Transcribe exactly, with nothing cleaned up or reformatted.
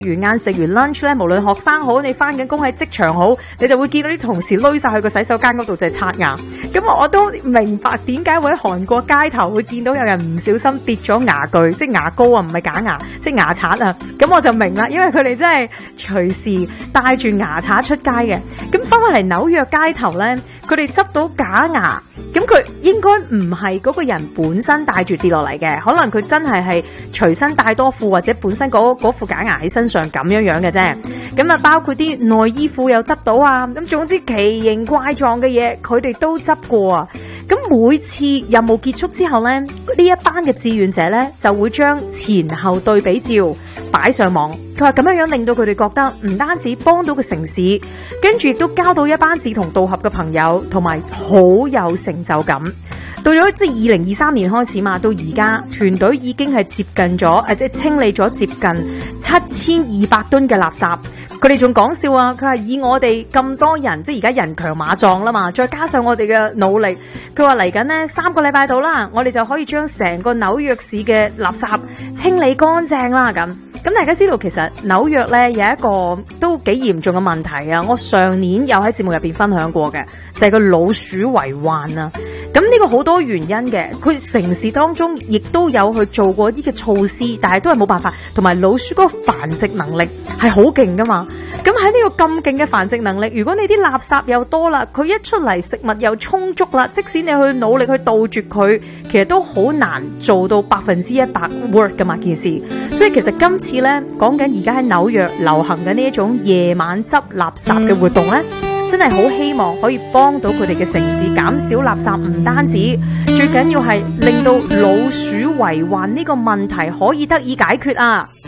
完晏食完 lunch 咧，無論學生好，你翻緊工喺職場好，你就會見到啲同事攏晒去個洗手間嗰度就係刷牙。咁我都明白點解會喺韓國街頭會見到有人唔小心跌咗牙具，即係牙膏啊，唔係假牙，即係牙刷啊。咁我就明啦，因為佢哋真係隨時帶住牙刷出街嘅。咁翻返嚟紐約街頭咧，佢哋執到假牙，咁佢應該唔係嗰個人本身帶住跌落嚟嘅，可能佢真係係隨身帶多副，或者本身嗰嗰副假牙喺身上咁樣樣嘅啫。咁啊，包括啲內衣褲又執到啊，咁總之奇形怪狀嘅嘢，佢哋都執過啊。咁每次任務結束之後呢，呢一班嘅志願者呢就會將前後對比照擺上網。佢話咁樣樣令到佢哋覺得唔單止幫到個城市，跟住亦都交到一班志同道合嘅朋友，同埋好有成就感。到咗即係二零二三年開始嘛，到而家團隊已經係接近咗，誒即係清理咗接近七千二百噸嘅垃圾。佢哋仲講笑啊！佢話以我哋咁多人，即係而家人強馬壯啦嘛，再加上我哋嘅努力，佢話嚟緊呢三個禮拜度啦，我哋就可以將成個紐約市嘅垃圾清理乾淨啦咁。咁大家知道其實紐約咧有一個都幾嚴重嘅問題啊！我上年有喺節目入邊分享過嘅，就係個老鼠為患啊！咁呢個好多原因嘅，佢城市當中亦都有去做過啲嘅措施，但係都係冇辦法。同埋老鼠嗰個繁殖能力係好勁噶嘛，咁喺呢個咁勁嘅繁殖能力，如果你啲垃圾又多啦，佢一出嚟食物又充足啦，即使你去努力去杜絕佢，其實都好難做到百分之一百 work 噶嘛件事。所以其實今次呢，講緊而家喺紐約流行嘅呢一種夜晚執垃圾嘅活動呢，真係好希望可以幫到佢哋嘅城市減少垃圾，唔單止，最緊要係令到老鼠為患呢個問題可以得以解決啊！